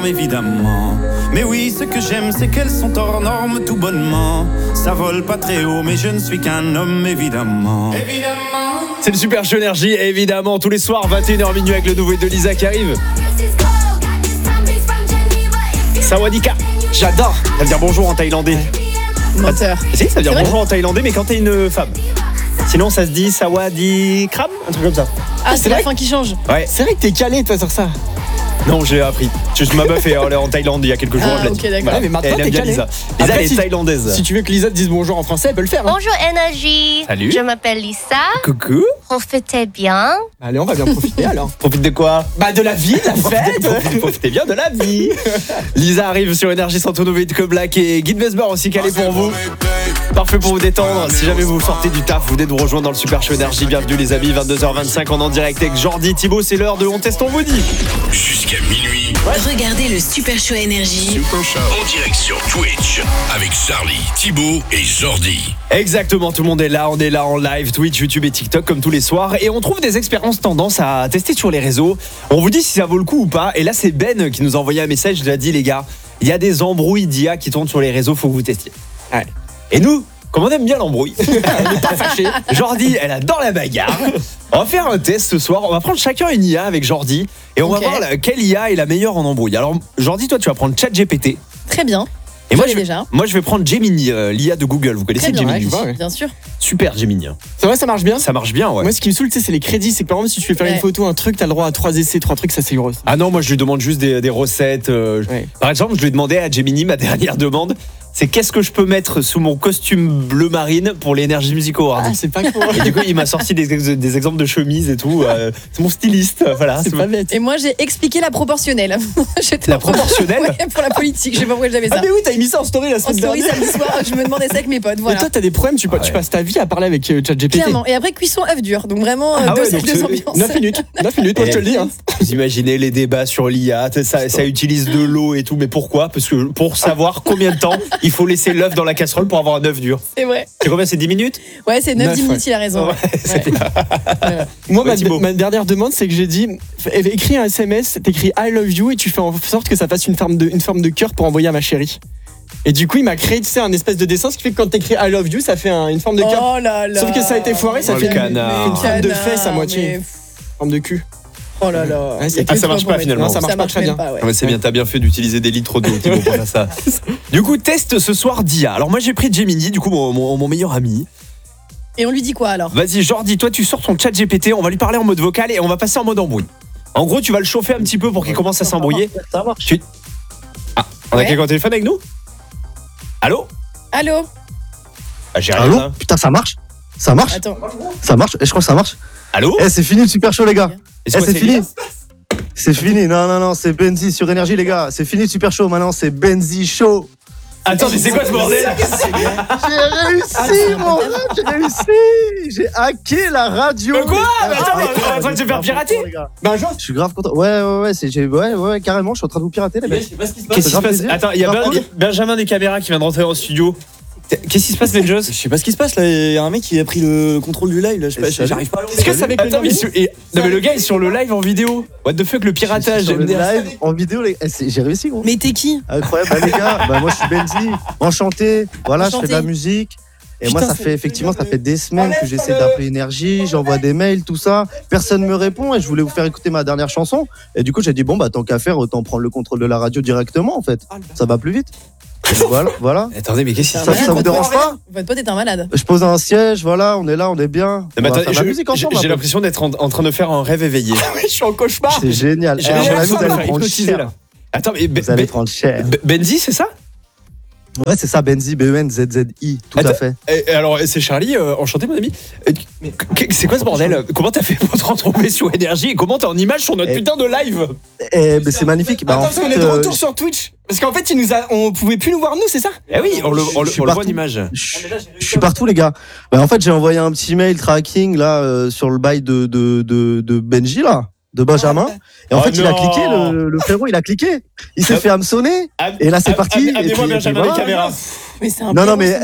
normes, évidemment. Mais oui, ce que j'aime, c'est qu'elles sont hors normes tout bonnement. Ça vole pas très haut, mais je ne suis qu'un homme, évidemment. C'est le Super Show Énergie, évidemment, tous les soirs, 21h minuit avec le nouveau de Lisa qui arrive. Sawadika, j'adore. Ça veut dire bonjour en thaïlandais. Menteur. Si, ça veut dire bonjour en thaïlandais, mais quand t'es une femme. Sinon, ça se dit Sawadikram, un truc comme ça. Ah, c'est la fin qui change. Ouais. C'est vrai que t'es calé, toi, sur ça. Non, j'ai appris. Je ma meuf est en Thaïlande il y a quelques jours. Ah, ok, d'accord. Voilà. Mais maintenant, elle aime t'es bien calé. Lisa. Lisa, Après, elle est thaïlandaise. Si tu veux que Lisa te dise bonjour en français, elle peut le faire. Hein. Bonjour Énergie. Salut. Je m'appelle Lisa. Coucou. Profitez bien. Allez, on va bien profiter alors. Profite de quoi? Bah, de la vie, de la fête. Profitez bien de la vie. Lisa arrive sur Énergie Santonovic que Black et Guy Vesber aussi calé pour vous. Parfait pour vous détendre. Si jamais vous sortez du taf, vous venez de nous rejoindre dans le Super Show Énergie. Bienvenue les amis, 22h25 en direct avec Jordi, Thibaut. C'est l'heure de On Teste, on vous dit. Jusqu'à minuit. Regardez le Super Show Énergie En direct sur Twitch avec Charlie, Thibaut et Jordi. Exactement, tout le monde est là, on est là en live, Twitch, YouTube et TikTok comme tous les soirs. Et on trouve des expériences tendances à tester sur les réseaux. On vous dit si ça vaut le coup ou pas. Et là, c'est Ben qui nous a envoyé un message, il a dit les gars, il y a des embrouilles d'IA qui tournent sur les réseaux, faut que vous testiez. Ouais. Et nous, comme on aime bien l'embrouille, elle n'est pas fâchée. Jordi, elle adore la bagarre. On va faire un test ce soir. On va prendre chacun une IA avec Jordi et on va voir quelle IA est la meilleure en embrouille. Alors, Jordi, toi, tu vas prendre ChatGPT. Très bien. Et moi, déjà. je vais prendre Gemini, l'IA de Google. Vous connaissez Gemini? Bien sûr. Super Gemini. C'est vrai, ça marche bien. Ça marche bien, ouais. Moi, ce qui me saoule, c'est les crédits. C'est que par exemple, si tu veux faire une photo, un truc, t'as le droit à 3 essais, 3 trucs, ça c'est gros. Ah non, moi je lui demande juste des recettes. Par exemple, je lui ai demandé à Gemini, ma dernière demande, c'est qu'est-ce que je peux mettre sous mon costume bleu marine pour les Energy Music Awards. Ah, c'est pas cool. Et du coup, il m'a sorti des exemples de chemises et tout. C'est mon styliste, voilà. C'est pas bête. Et moi, j'ai expliqué la proportionnelle. La proportionnelle? Ouais, pour la politique. Je sais pas pourquoi j'avais ça. Ah, mais oui, t'as mis ça en story la En semaine story dernière. samedi soir, je me demandais ça avec mes potes. Et Voilà. toi, t'as des problèmes, tu passes ta vie à parler avec ChatGPT. Clairement. Et après, cuisson œuf dur. Donc vraiment, Ah ouais, deux donc ambiances. 9 minutes, moi je te le dis. Hein. Vous imaginez les débats sur l'IA, ça utilise de l'eau et tout, mais pourquoi? Parce que pour savoir combien de temps il faut laisser l'œuf dans la casserole pour avoir un œuf dur. C'est vrai. C'est combien? C'est 10 minutes? Ouais, c'est 9-10 9, minutes, il a raison. Ouais, c'est bien. Moi, Ouais, Thibaut. ma dernière demande, c'est que j'ai dit écris un SMS, t'écris I love you et tu fais en sorte que ça fasse une forme de cœur pour envoyer à ma chérie. Et du coup, il m'a créé, tu sais, un espèce de dessin, ce qui fait que quand t'écris I love you, ça fait une forme de cœur. Oh là là. Sauf que ça a été foiré, ça Oh, fait le canard. une forme de fesse à Canard, moitié. mais- Forme de cul. Oh là là. Ouais, Il y a ça que marche toi pas, pour finalement. mettre- Non, ça marche pas marche très même bien. pas, ouais. Ouais, c'est bien, t'as bien fait d'utiliser des litres d'eau, Thibaut, pour faire ça. Du coup, test ce soir d'IA. Alors moi, j'ai pris Gemini, du coup, mon meilleur ami. Et on lui dit quoi alors? Vas-y, Jordi, toi, tu sors ton chat GPT, on va lui parler en mode vocal et on va passer en mode embrouille. En gros, tu vas le chauffer un petit peu pour qu'il commence à s'embrouiller. Ça marche. Ah, on a Ouais. quelqu'un au téléphone avec nous? Allô? Allô? Ah, j'ai rien. Allô? Hein. Putain, ça marche? Ça marche? Attends. Ça marche? Et je crois que ça marche. Allô? Eh, c'est fini le super show, les gars. Est-ce que c'est fini. l'IA? C'est fini. Non, c'est Benzi sur Énergie, les gars. C'est fini le super show. Maintenant, c'est Benzi Show. Attends, mais c'est quoi ce bordel? J'ai réussi, mon rêve. J'ai réussi. J'ai hacké la radio. Quoi? Ah, Mais attends, ah, on est en train de se faire pirater. les gars. Benjamin, Je suis grave content. Ouais, carrément. Je suis en train de vous pirater, les mecs. Qu'est-ce qui se grave passe? plaisir. Attends, il y a Grave Benjamin des caméras qui vient de rentrer en studio. Qu'est-ce qui se passe, Benjos? Je sais pas ce qui se passe là, il y a un mec qui a pris le contrôle du live là, je sais pas, salut. j'arrive pas à le est-ce que c'est avec le Attends, mais, nom non, mais le gars est sur le live en vidéo. What the fuck, le piratage. Sur le MDR. live, en vidéo, les... j'ai réussi, gros. Mais t'es qui? Incroyable, bah, les gars, moi je suis Benzi, enchanté, voilà, je fais de la musique. Et Putain, moi, ça fait des semaines que j'essaie d'appeler Énergie, j'envoie des mails, tout ça. Personne me répond et je voulais vous faire écouter ma dernière chanson. Et du coup, j'ai dit, bon, bah, tant qu'à faire, autant prendre le contrôle de la radio directement, en fait. Ça va plus vite. Et voilà. Attendez, mais qu'est-ce qui se Ça passe? vous dérange pas? Votre pote est un malade. Je pose un siège, voilà, on est là, on est bien. Non, mais On va attends, faire de la musique ensemble. j'ai un peu. l'impression d'être en train de faire un rêve éveillé. Je suis en cauchemar. C'est génial. J'ai Eh, à mon avis, l'impression vous de me allez faire prendre hypnotiser cher. là. Attends, mais Vous allez prendre cher. Benzi, c'est ça? Ouais, c'est ça, Benzi, B-E-N-Z-Z-I, tout à Attends, fait. Et alors, c'est Charlie, enchanté mon ami. C'est quoi ce bordel? Comment t'as fait pour te retrouver sur Énergie et comment t'es en image sur notre Eh, putain de live? Eh, mais c'est magnifique. Bah, en Attends, parce fait, qu'on est de retour sur Twitch. Parce qu'en fait, on pouvait plus nous voir nous, c'est ça? Eh oui, on le je suis voit en partout. image. Je suis partout, les gars. Bah, en fait, j'ai envoyé un petit mail tracking là sur le bail de Benji là, de Benjamin. Et en Oh fait, il a non. cliqué, le frérot, il a cliqué. Il s'est fait hameçonner. Et là, c'est parti. Et Amenez-moi puis Benjamin voilà. les caméras. Mais c'est un Non, blaireau, mais, ce mec.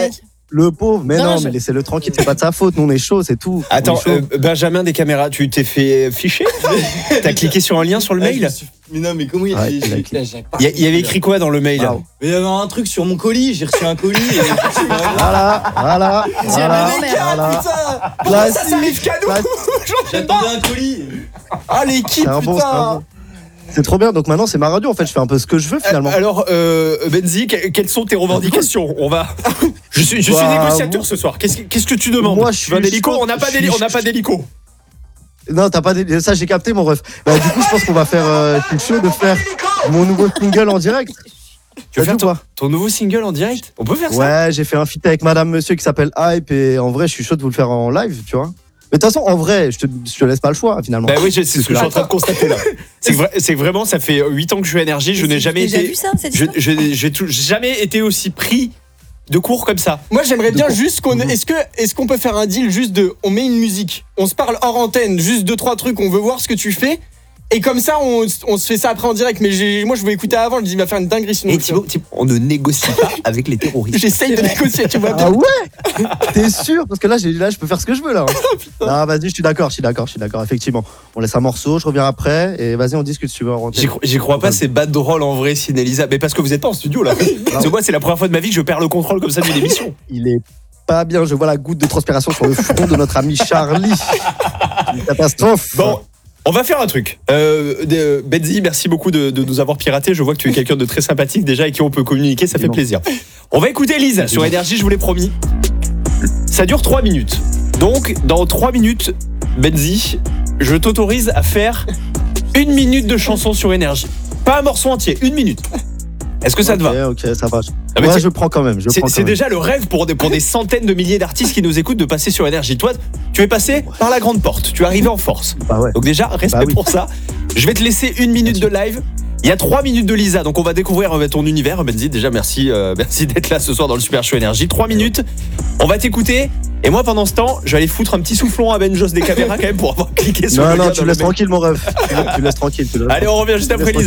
Le pauvre, mais Non, non, je- mais laissez-le tranquille, c'est pas de sa faute, nous on est chaud, c'est tout. Attends, On est chaud. Benjamin des caméras, tu t'es fait ficher? T'as cliqué sur un lien sur le mail? Mais non, mais comment il Ouais, j'ai- il a j'ai- écrit. j'ai- Il y avait écrit quoi dans le mail? Waouh. Mais il y avait un truc sur mon colis, j'ai reçu un colis. Et... Voilà, voilà, voilà, grand-mère. voilà. Ça arrive qu'à nous. J'attendais un colis. Ah, l'équipe, C'est un bon, c'est un putain. bon. C'est trop bien, donc maintenant c'est ma radio en fait, je fais un peu ce que je veux finalement. Alors, Benzi, quelles sont tes revendications? On va. Je suis Bah, négociateur ce soir. Qu'est-ce que tu demandes? Moi, je Tu suis veux un hélico? chaud, On n'a pas je suis- d'hélico. Non, t'as pas ça j'ai capté mon ref. Bah, du coup je pense qu'on va faire, je suis chaud de faire mon nouveau single en direct. Tu veux T'as faire dit ou pas ton nouveau single en direct? On peut faire ça? Ouais, j'ai fait un feat avec Madame Monsieur qui s'appelle Hype et en vrai je suis chaud de vous le faire en live, tu vois. Mais de toute façon en vrai, je te laisse pas le choix finalement. Bah oui, c'est ce que je suis en train de constater là. C'est que vraiment, ça fait 8 ans que je suis à Énergie, je n'ai jamais J'ai déjà été. vu ça, cette J'ai histoire jamais été aussi pris de cours comme ça. Moi, j'aimerais bien quoi juste qu'on. Est-ce qu'on peut faire un deal juste de. On met une musique, on se parle hors antenne, juste 2-3 trucs, on veut voir ce que tu fais. Et comme ça, on se fait ça après en direct. Mais moi, je veux écouter avant, je dis, il va faire une dinguerie sinon. Et Thibaut, on ne négocie pas avec les terroristes. J'essaye de négocier, tu vois. Ah ouais. T'es sûr? Parce que là je peux faire ce que je veux là. Ah vas-y, je suis d'accord, effectivement. On laisse un morceau, je reviens après et vas-y on discute si tu veux en rentrée. J'y crois pas, c'est bad drôle en vrai, Signe Elisa. Mais parce que vous êtes pas en studio là. Parce que moi, c'est la première fois de ma vie que je perds le contrôle comme ça d'une émission. Il est pas bien, je vois la goutte de transpiration sur le front de notre ami Charlie. Une catastrophe. Bon. On va faire un truc. Benzi, merci beaucoup de nous avoir piraté. Je vois que tu es quelqu'un de très sympathique déjà et qui on peut communiquer, ça fait plaisir. On va écouter Lisa sur Énergie, je vous l'ai promis. Ça dure 3 minutes. Donc, dans 3 minutes, Benzi, je t'autorise à faire 1 minute de chanson sur Énergie. Pas un morceau entier, 1 minute. Est-ce que ça te va? Ok, ça va. Ah, mais Moi c'est- je prends quand même. C'est déjà le rêve pour des centaines de milliers d'artistes qui nous écoutent de passer sur Énergie. Toi, tu es passé par la grande porte, tu es arrivé en force. Bah ouais. Donc déjà, respect Bah oui. pour ça. Je vais te laisser 1 minute de live. Il y a 3 minutes de Lisa, donc on va découvrir ton univers. Benzi, déjà merci d'être là ce soir dans le Super Show Énergie. 3 minutes, on va t'écouter. Et moi pendant ce temps, je vais aller foutre un petit soufflon à Ben Jos des caméras quand même pour avoir cliqué sur le Non, lien non, dans tu le laisses mail. tranquille mon ref. Tu laisses tranquille. Allez, on revient juste après Lisa.